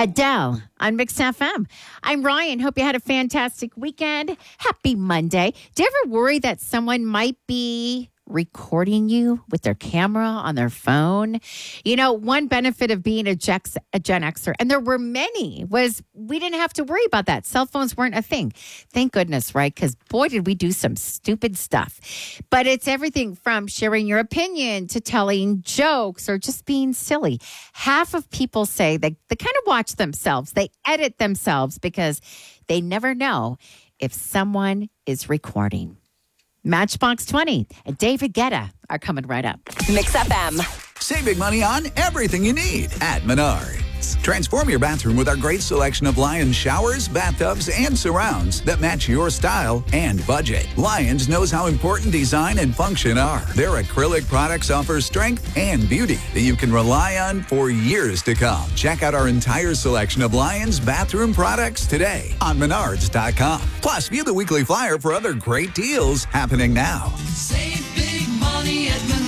Adele on Mix FM. I'm Ryan. Hope you had a fantastic weekend. Happy Monday. Do you ever worry that someone might be recording you with their camera on their phone? You know, one benefit of being a Gen Xer, and there were many, was we didn't have to worry about that. Cell phones weren't a thing. Thank goodness, right? Because boy, did we do some stupid stuff. But it's everything from sharing your opinion to telling jokes or just being silly. Half of people say they kind of watch themselves. They edit themselves because they never know if someone is recording. Matchbox 20 and David Guetta are coming right up. Mix FM. Save big money on everything you need at Menards. Transform your bathroom with our great selection of Lions showers, bathtubs, and surrounds that match your style and budget. Lions knows how important design and function are. Their acrylic products offer strength and beauty that you can rely on for years to come. Check out our entire selection of Lions bathroom products today on Menards.com. Plus, view the weekly flyer for other great deals happening now. Save big money at Menards.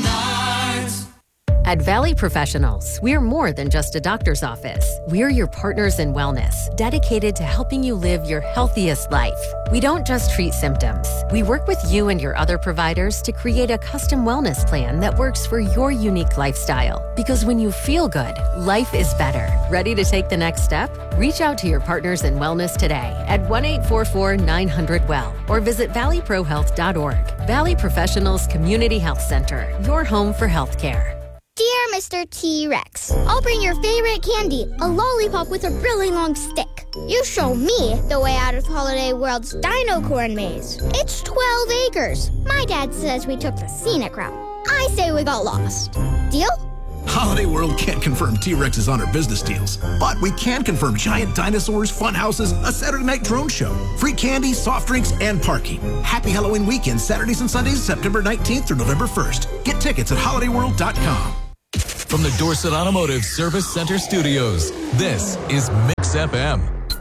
At Valley Professionals, we're more than just a doctor's office. We're your partners in wellness, dedicated to helping you live your healthiest life. We don't just treat symptoms. We work with you and your other providers to create a custom wellness plan that works for your unique lifestyle. Because when you feel good, life is better. Ready to take the next step? Reach out to your partners in wellness today at 1-844-900-WELL or visit valleyprohealth.org. Valley Professionals Community Health Center, your home for healthcare. Dear Mr. T-Rex, I'll bring your favorite candy, a lollipop with a really long stick. You show me the way out of Holiday World's Dino Corn Maze. It's 12 acres. My dad says we took the scenic route. I say we got lost. Deal? Holiday World can't confirm T-Rexes on our business deals, but we can confirm giant dinosaurs, fun houses, a Saturday night drone show, free candy, soft drinks, and parking. Happy Halloween weekend, Saturdays and Sundays, September 19th through November 1st. Get tickets at holidayworld.com. From the Dorset Automotive Service Center Studios, this is Mix FM.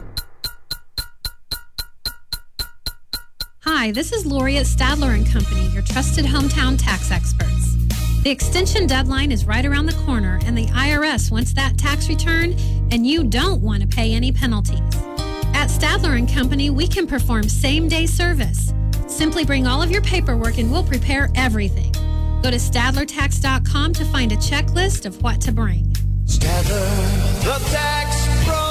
Hi, this is Lori at Stadler & Company, your trusted hometown tax experts. The extension deadline is right around the corner, and the IRS wants that tax return, and you don't want to pay any penalties. At Stadler & Company, we can perform same-day service. Simply bring all of your paperwork, and we'll prepare everything. Go to StadlerTax.com to find a checklist of what to bring. Stadler, the tax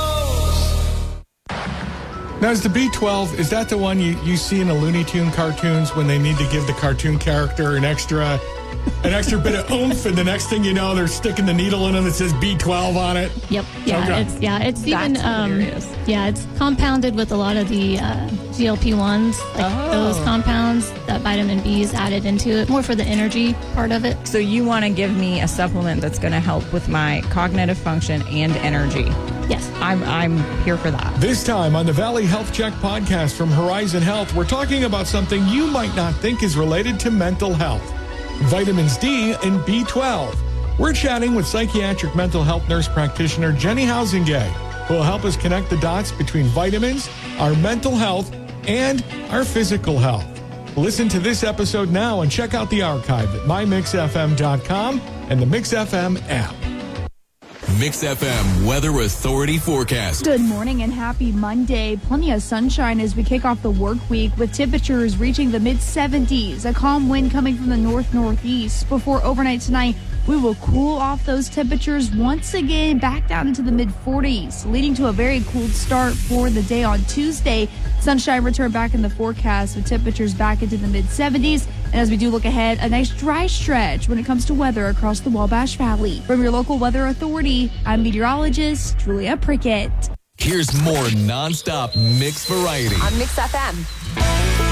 pros. Now, is the B12, is that the one you see in the Looney Tune cartoons when they need to give the cartoon character an extra bit of oomph, and the next thing you know, they're sticking the needle in them that says B12 on it? Yep. Yeah. Okay. It's even it's compounded with a lot of the GLP-1s, those compounds that vitamin B is added into it, more for the energy part of it. So you want to give me a supplement that's going to help with my cognitive function and energy? Yes. I'm here for that. This time on the Valley Health Check podcast from Horizon Health, we're talking about something you might not think is related to mental health. Vitamins D and B12. We're chatting with psychiatric mental health nurse practitioner Jenny Housingay, who will help us connect the dots between vitamins, our mental health, and our physical health. Listen to this episode now and check out the archive at mymixfm.com and the Mix FM app. Mix FM Weather Authority forecast. Good morning and happy Monday. Plenty of sunshine as we kick off the work week with temperatures reaching the mid-70s. A calm wind coming from the north-northeast. Before overnight tonight, we will cool off those temperatures once again back down into the mid-40s, leading to a very cool start for the day on Tuesday. Sunshine return back in the forecast with temperatures back into the mid-70s. And as we do look ahead, a nice dry stretch when it comes to weather across the Wabash Valley. From your local weather authority, I'm meteorologist Julia Prickett. Here's more nonstop mix variety on Mix FM.